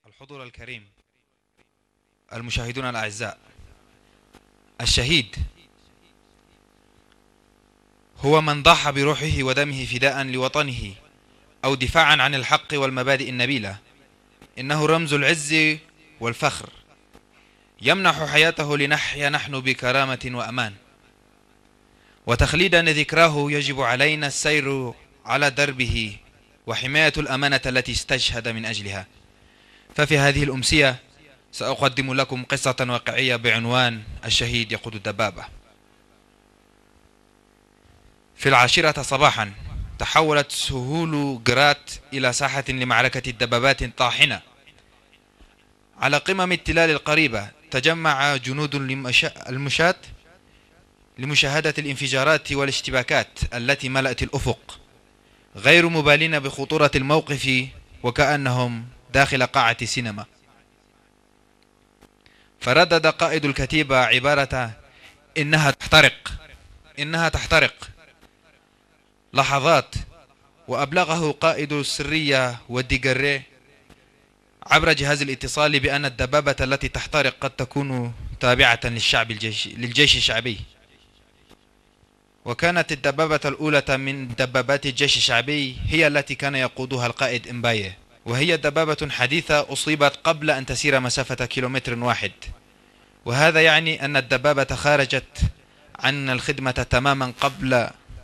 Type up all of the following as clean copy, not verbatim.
الحضور الكريم، المشاهدون الأعزاء، الشهيد هو من ضحى بروحه ودمه فداء لوطنه أو دفاعا عن الحق والمبادئ النبيلة. إنه رمز العز والفخر، يمنح حياته لنحيا نحن بكرامة وأمان. وتخليدا لذكراه يجب علينا السير على دربه وحماية الأمانة التي استشهد من أجلها. ففي هذه الأمسية سأقدم لكم قصة واقعية بعنوان الشهيد يقود الدبابة. في 10 صباحا تحولت سهول جرات إلى ساحة لمعركة دبابات طاحنة. على قمم التلال القريبة تجمع جنود المشاة لمشاهدة الانفجارات والاشتباكات التي ملأت الأفق، غير مبالين بخطورة الموقف وكأنهم داخل قاعة سينما. فردد قائد الكتيبة عبارة إنها تحترق لحظات، وأبلغه قائد السرية والديجري عبر جهاز الاتصال بأن الدبابة التي تحترق قد تكون تابعة للجيش الشعبي. وكانت الدبابة الأولى من دبابات الجيش الشعبي هي التي كان يقودها القائد إمبايه، وهي دبابة حديثة أصيبت قبل أن تسير مسافة كيلومتر واحد. وهذا يعني أن الدبابة خرجت عن الخدمة تماما قبل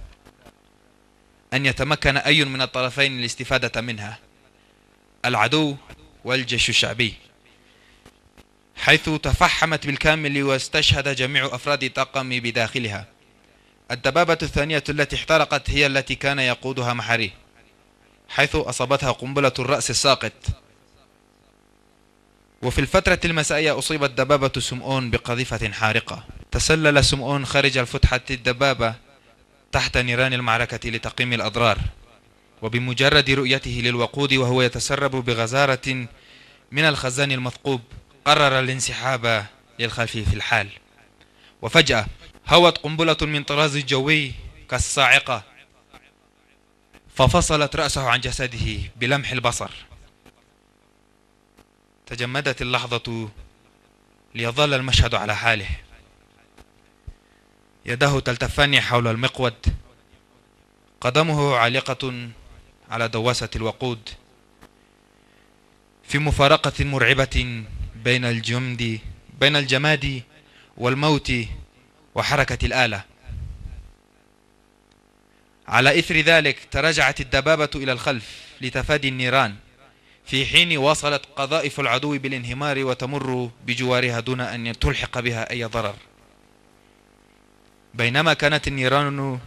أن يتمكن أي من الطرفين الاستفادة منها، العدو والجيش الشعبي، حيث تفحمت بالكامل واستشهد جميع أفراد الطاقم بداخلها. الدبابة الثانية التي احترقت هي التي كان يقودها محاري، حيث أصابتها قنبلة الرأس الساقط. وفي الفترة المسائية أصيبت دبابة سمؤون بقذيفة حارقة. تسلل سمؤون خارج الفتحة الدبابة تحت نيران المعركة لتقييم الأضرار، وبمجرد رؤيته للوقود وهو يتسرب بغزارة من الخزان المثقوب قرر الانسحاب للخلف في الحال. وفجأة هوت قنبلة من طراز جوي كالصاعقة ففصلت رأسه عن جسده بلمح البصر. تجمدت اللحظة ليظل المشهد على حاله، يداه تلتفان حول المقود، قدمه عالقة على دواسة الوقود، في مفارقة مرعبة بين الجماد والموت وحركة الآلة. على إثر ذلك تراجعت الدبابة إلى الخلف لتفادي النيران، في حين واصلت قذائف العدو بالانهمار وتمر بجوارها دون أن تلحق بها أي ضرر. بينما كانت النيران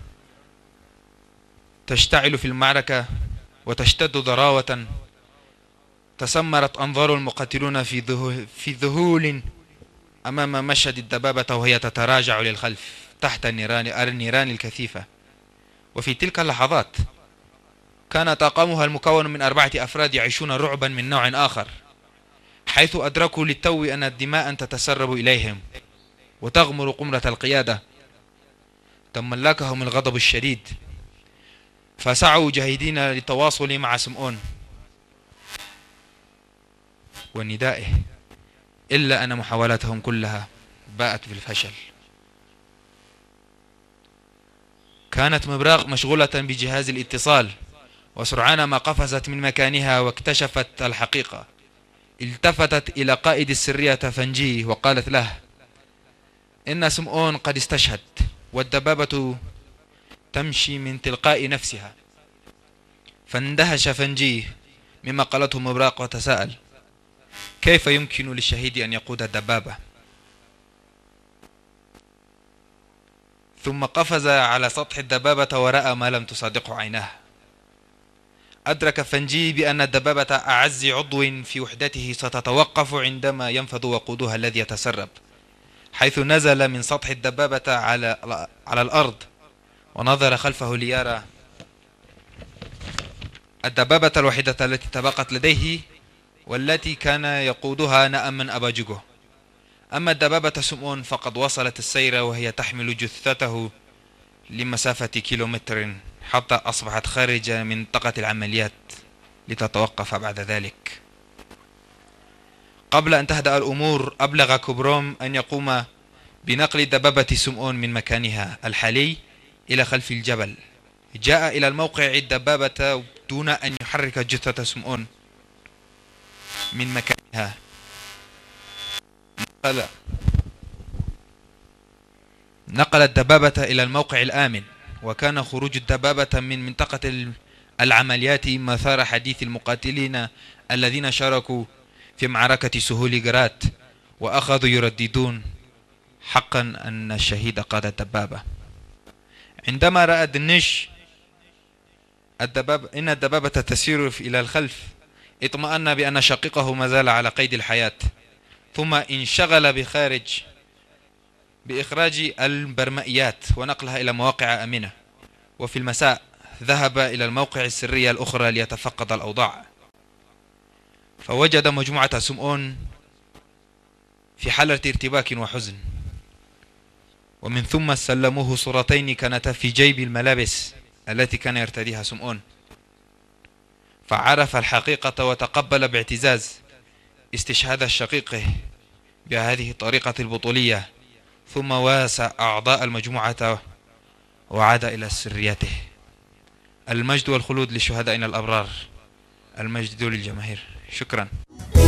تشتعل في المعركة وتشتد ضراوة، تسمرت أنظار المقاتلون في ذهول أمام مشهد الدبابة وهي تتراجع للخلف تحت النيران الكثيفة. وفي تلك اللحظات كان طاقمها المكون من 4 أفراد يعيشون رعبا من نوع آخر، حيث أدركوا للتو أن الدماء تتسرب إليهم وتغمر قمرة القيادة. تملكهم الغضب الشديد، فسعوا جاهدين للتواصل مع سمؤون وندائه، إلا أن محاولاتهم كلها باءت بالفشل. كانت مبراق مشغولة بجهاز الاتصال، وسرعان ما قفزت من مكانها واكتشفت الحقيقة. التفتت إلى قائد السرية فنجي وقالت له إن سمؤون قد استشهد، والدبابة تمشي من تلقاء نفسها. فاندهش فنجي مما قالته مبراق وتساءل: كيف يمكن للشهيد أن يقود الدبابة؟ ثم قفز على سطح الدبابة ورأى ما لم تصادقه عيناه. أدرك فنجي بأن الدبابة أعز عضو في وحدته ستتوقف عندما ينفذ وقودها الذي يتسرب، حيث نزل من سطح الدبابة على الأرض ونظر خلفه ليرى الدبابة الوحيدة التي تبقت لديه والتي كان يقودها نأمن أباجوجو. أما الدبابة سمؤون فقد وصلت السير وهي تحمل جثته لمسافة كيلومتر حتى أصبحت خارج منطقة العمليات لتتوقف بعد ذلك. قبل أن تهدأ الأمور أبلغ كبروم أن يقوم بنقل دبابة سمعون من مكانها الحالي إلى خلف الجبل. جاء إلى الموقع الدبابة دون أن يحرك جثة سمعون من مكانها. نقل الدبابة إلى الموقع الآمن، وكان خروج الدبابة من منطقة العمليات مثار حديث المقاتلين الذين شاركوا في معركة سهوليغراد، وأخذوا يرددون حقا أن الشهيد قاد الدبابة. عندما رأى دنيش إن الدبابة تسير إلى الخلف، اطمأن بأن شقيقه ما زال على قيد الحياة، ثم انشغل بإخراج البرمائيات ونقلها إلى مواقع آمنة. وفي المساء ذهب إلى الموقع السرية الأخرى ليتفقد الأوضاع، فوجد مجموعة سمعون في حالة ارتباك وحزن، ومن ثم سلموه صورتين كانتا في جيب الملابس التي كان يرتديها سمعون، فعرف الحقيقة وتقبل باعتزاز استشهاد شقيقه بهذه الطريقة البطولية، ثم واسى أعضاء المجموعة وعاد إلى سريته. المجد والخلود لشهدائنا الأبرار، المجد للجماهير. شكرا.